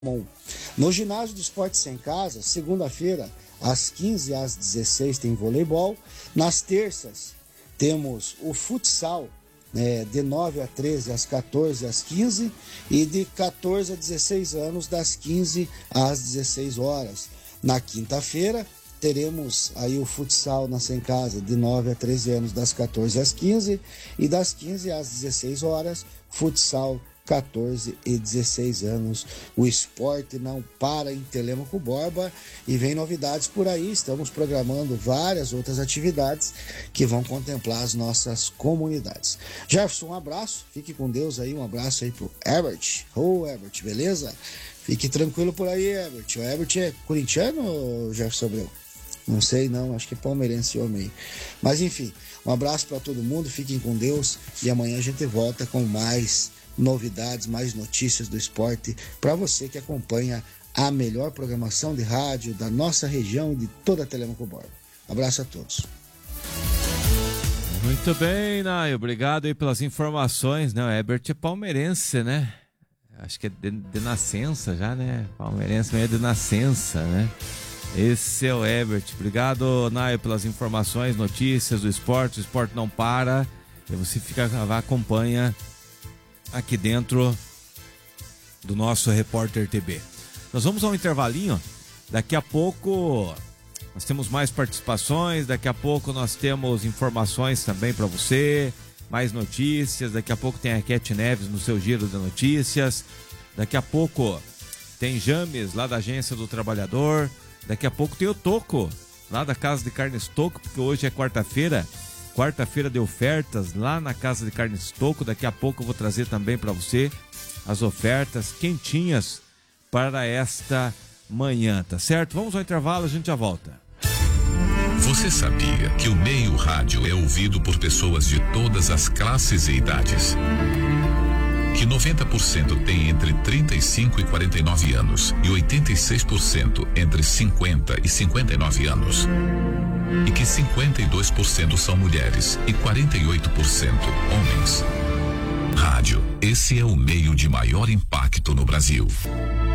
No ginásio do Esporte Sem Casa, segunda-feira, às 15 às 16 tem voleibol. Nas terças, temos o futsal, de 9 a 13 às 14 às 15 e de 14 a 16 anos das 15 às 16 horas. Na quinta-feira, teremos aí o futsal na Sem Casa de 9 a 13 anos das 14 às 15 e das 15 às 16 horas, futsal 14 e 16 anos. O esporte não para em Telêmaco Borba e vem novidades por aí. Estamos programando várias outras atividades que vão contemplar as nossas comunidades. Jefferson, um abraço, fique com Deus aí, um abraço aí pro Herbert. Herbert, beleza? Fique tranquilo por aí, Herbert. O Herbert é corintiano ou Jefferson Abreu? Não sei não, acho que é palmeirense homem. Mas enfim, um abraço para todo mundo, fiquem com Deus e amanhã a gente volta com mais novidades, mais notícias do esporte para você que acompanha a melhor programação de rádio da nossa região e de toda a Telêmaco Borba. Abraço a todos. Muito bem, Nai, obrigado aí pelas informações, né? O Herbert é palmeirense, né? Acho que é de nascença já, né? Palmeirense meio de nascença, né? Esse é o Herbert. Obrigado, Nai, pelas informações, notícias do esporte. O esporte não para e você acompanha aqui dentro do nosso Repórter TB. Nós vamos a um intervalinho. Daqui a pouco nós temos mais participações. Daqui a pouco nós temos informações também para você, mais notícias. Daqui a pouco tem a Cat Neves no seu giro de notícias. Daqui a pouco tem James lá da Agência do Trabalhador. Daqui a pouco tem o Toco lá da Casa de Carnes Toco, porque hoje é quarta-feira de ofertas lá na Casa de Carnes Toco. Daqui a pouco eu vou trazer também para você as ofertas quentinhas para esta manhã, tá certo? Vamos ao intervalo, a gente já volta. Você sabia que o meio rádio é ouvido por pessoas de todas as classes e idades? Que 90% tem entre 35 e 49 anos e 86% entre 50 e 59 anos. E que 52% são mulheres e 48% homens. Rádio, esse é o meio de maior impacto no Brasil.